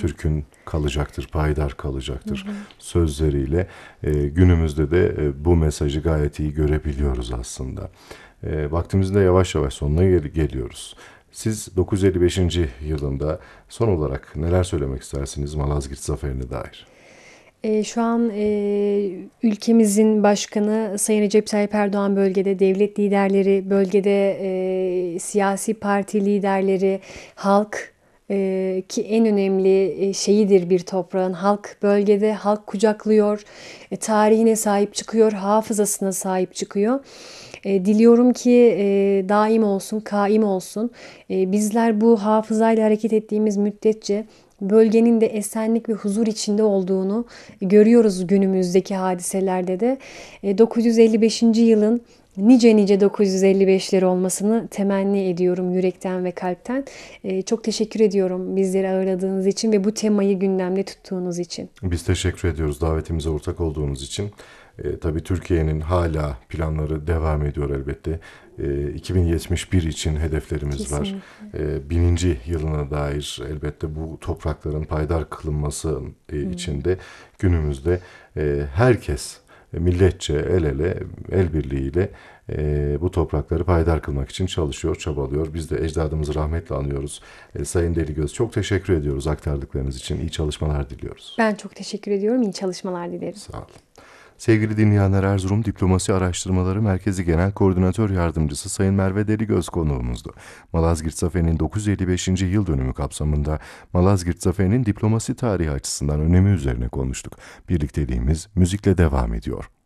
Türk'ün kalacaktır, payidar kalacaktır sözleriyle günümüzde de bu mesajı gayet iyi görebiliyoruz aslında. Vaktimizin de yavaş yavaş sonuna geliyoruz. Siz 955. yılında son olarak neler söylemek istersiniz Malazgirt Zaferi'ne dair? Şu an ülkemizin başkanı Sayın Recep Tayyip Erdoğan bölgede, devlet liderleri bölgede, siyasi parti liderleri, halk ki en önemli şeyidir bir toprağın. Halk bölgede, halk kucaklıyor, tarihine sahip çıkıyor, hafızasına sahip çıkıyor. Diliyorum ki daim olsun, kaim olsun. Bizler bu hafızayla hareket ettiğimiz müddetçe bölgenin de esenlik ve huzur içinde olduğunu görüyoruz günümüzdeki hadiselerde de. 955. yılın nice nice 955'leri olmasını temenni ediyorum yürekten ve kalpten. Çok teşekkür ediyorum bizleri ağırladığınız için ve bu temayı gündemde tuttuğunuz için. Biz teşekkür ediyoruz davetimize ortak olduğunuz için. Tabii Türkiye'nin hala planları devam ediyor elbette. 2071 için hedeflerimiz var. Kesinlikle. 1000. yılına dair elbette bu toprakların payidar kılınması için de günümüzde herkes milletçe el ele, el birliğiyle bu toprakları payidar kılmak için çalışıyor, çabalıyor. Biz de ecdadımızı rahmetle anıyoruz. Sayın Deligöz, çok teşekkür ediyoruz aktardıklarınız için. İyi çalışmalar diliyoruz. Ben çok teşekkür ediyorum. İyi çalışmalar dilerim. Sağ olun. Sevgili dinleyenler, Erzurum Diplomasi Araştırmaları Merkezi Genel Koordinatör Yardımcısı Sayın Merve Deligöz konuğumuzdu. Malazgirt Zaferi'nin 955. yıl dönümü kapsamında Malazgirt Zaferi'nin diplomasi tarihi açısından önemi üzerine konuştuk. Birlikteliğimiz müzikle devam ediyor.